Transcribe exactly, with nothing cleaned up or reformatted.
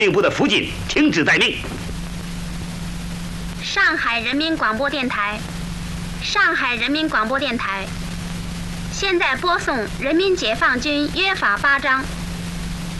令部的辅警听旨待命。 上海人民广播电台，上海人民广播电台，现在播送《人民解放军约法八章》。